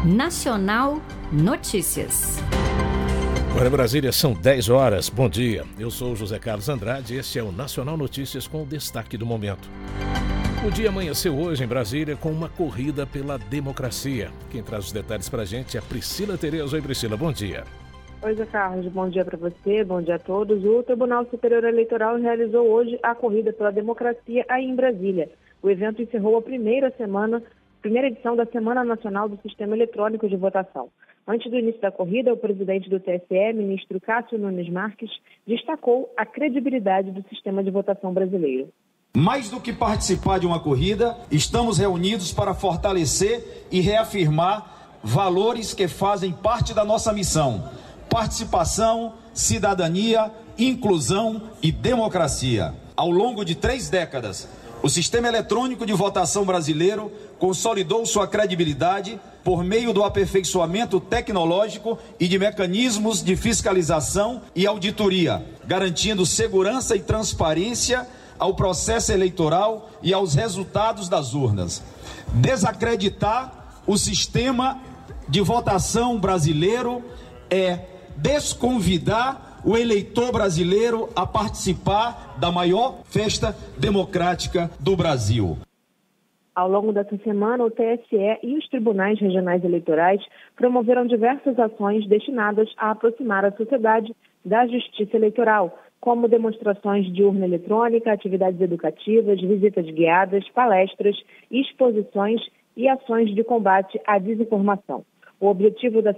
Nacional Notícias. Agora em Brasília são 10 horas. Bom dia. Eu sou José Carlos Andrade e este é o Nacional Notícias com o destaque do momento. O dia amanheceu hoje em Brasília com uma corrida pela democracia. Quem traz os detalhes pra gente é a Priscila Tereza. Oi, Priscila, bom dia. Oi, Zé Carlos, bom dia para você, bom dia a todos. O Tribunal Superior Eleitoral realizou hoje a corrida pela democracia aí em Brasília. O evento encerrou a primeira edição da Semana Nacional do Sistema Eletrônico de Votação. Antes do início da corrida, o presidente do TSE, ministro Cássio Nunes Marques, destacou a credibilidade do sistema de votação brasileiro. Mais do que participar de uma corrida, estamos reunidos para fortalecer e reafirmar valores que fazem parte da nossa missão: participação, cidadania, inclusão e democracia. Ao longo de 3 décadas, o sistema eletrônico de votação brasileiro consolidou sua credibilidade por meio do aperfeiçoamento tecnológico e de mecanismos de fiscalização e auditoria, garantindo segurança e transparência ao processo eleitoral e aos resultados das urnas. Desacreditar o sistema de votação brasileiro é desconvidar o eleitor brasileiro a participar da maior festa democrática do Brasil. Ao longo dessa semana, o TSE e os tribunais regionais eleitorais promoveram diversas ações destinadas a aproximar a sociedade da justiça eleitoral, como demonstrações de urna eletrônica, atividades educativas, visitas guiadas, palestras, exposições e ações de combate à desinformação. O objetivo da